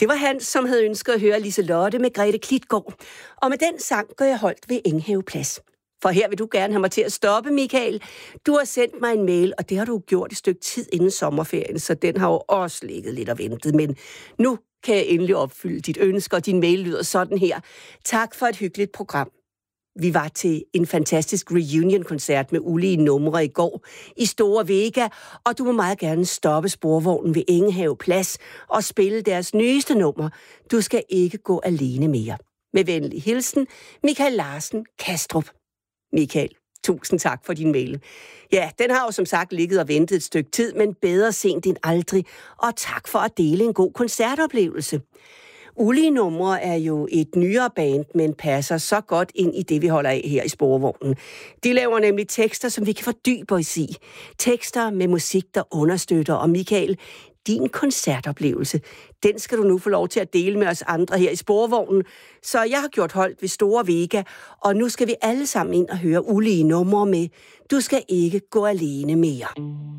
Det var Hans, som havde ønsket at høre Liselotte med Grete Klitgaard. Og med den sang går jeg holdt ved Enghave Plads. For her vil du gerne have mig til at stoppe, Michael. Du har sendt mig en mail, og det har du gjort et stykke tid inden sommerferien, så den har jo også ligget lidt og ventet. Men nu kan jeg endelig opfylde dit ønske, og din mail lyder sådan her. Tak for et hyggeligt program. Vi var til en fantastisk reunion-koncert med ulige numre i går i Store Vega, og du må meget gerne stoppe sporvognen ved Enghave Plads og spille deres nyeste nummer. Du skal ikke gå alene mere. Med venlig hilsen, Michael Larsen, Kastrup. Michael, tusind tak for din mail. Ja, den har jo som sagt ligget og ventet et stykke tid, men bedre sent end aldrig. Og tak for at dele en god koncertoplevelse. Ulige numre er jo et nyere band, men passer så godt ind i det, vi holder af her i sporvognen. De laver nemlig tekster, som vi kan fordybe os i. Tekster med musik, der understøtter. Og Michael, din koncertoplevelse, den skal du nu få lov til at dele med os andre her i sporvognen. Så jeg har gjort holdt ved Store Vega, og nu skal vi alle sammen ind og høre ulige numre med Du skal ikke gå alene mere.